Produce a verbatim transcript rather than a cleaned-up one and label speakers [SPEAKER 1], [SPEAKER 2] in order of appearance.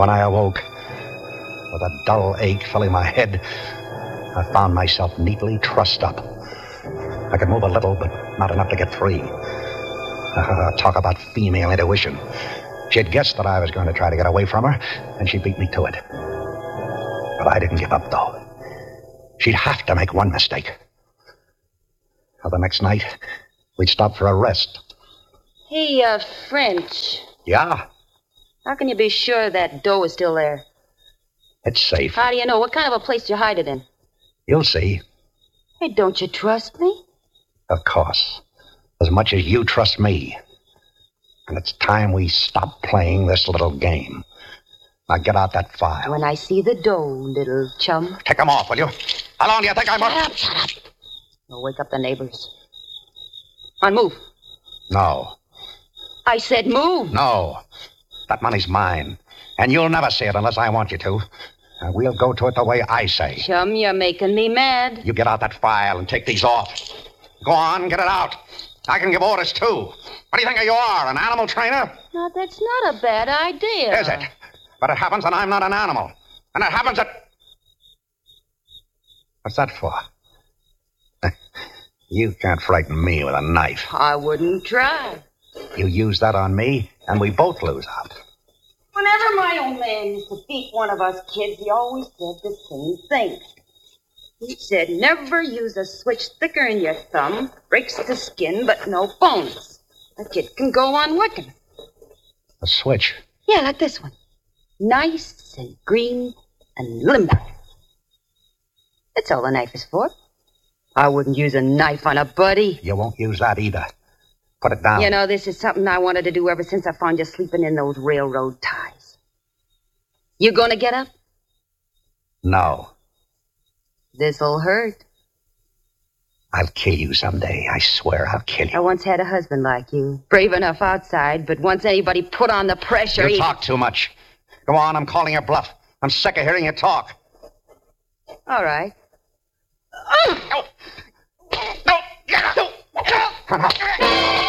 [SPEAKER 1] When I awoke, with a dull ache filling my head, I found myself neatly trussed up. I could move a little, but not enough to get free. Uh, talk about female intuition. She'd guessed that I was going to try to get away from her, and she beat me to it. But I didn't give up, though. She'd have to make one mistake. Well, the next night, we'd stop for a rest.
[SPEAKER 2] Hey, uh, French.
[SPEAKER 1] Yeah?
[SPEAKER 2] How can you be sure that dough is still there?
[SPEAKER 1] It's safe.
[SPEAKER 2] How do you know? What kind of a place do you hide it in?
[SPEAKER 1] You'll see.
[SPEAKER 2] Hey, don't you trust me?
[SPEAKER 1] Of course. As much as you trust me. And it's time we stop playing this little game. Now get out that file.
[SPEAKER 2] When I see the dough, little chum.
[SPEAKER 1] Take them off, will you? How long do you think I'm...
[SPEAKER 2] Shut up, shut up. You'll wake up the neighbors. On, move.
[SPEAKER 1] No.
[SPEAKER 2] I said move.
[SPEAKER 1] No. That money's mine. And you'll never see it unless I want you to. And we'll go to it the way I say.
[SPEAKER 2] Chum, you're making me mad.
[SPEAKER 1] You get out that file and take these off. Go on, get it out. I can give orders, too. What do you think you are, an animal trainer?
[SPEAKER 2] No, that's not a bad idea.
[SPEAKER 1] Is it? But it happens that I'm not an animal. And it happens that... What's that for? You can't frighten me with a knife.
[SPEAKER 2] I wouldn't try.
[SPEAKER 1] You use that on me, and we both lose out.
[SPEAKER 2] Whenever my old man used to beat one of us kids, he always said the same thing. He said, never use a switch thicker in your thumb. Breaks the skin, but no bones. A kid can go on working.
[SPEAKER 1] A switch?
[SPEAKER 2] Yeah, like this one. Nice and green and limber. That's all the knife is for. I wouldn't use a knife on a buddy.
[SPEAKER 1] You won't use that either. Put it down.
[SPEAKER 2] You know, this is something I wanted to do ever since I found you sleeping in those railroad ties. You gonna get up?
[SPEAKER 1] No.
[SPEAKER 2] This'll hurt.
[SPEAKER 1] I'll kill you someday. I swear I'll kill you.
[SPEAKER 2] I once had a husband like you. Brave enough outside, but once anybody put on the pressure...
[SPEAKER 1] You
[SPEAKER 2] he...
[SPEAKER 1] talk too much. Go on, I'm calling your bluff. I'm sick of hearing you talk.
[SPEAKER 2] All right.
[SPEAKER 1] No! No! No! Come on.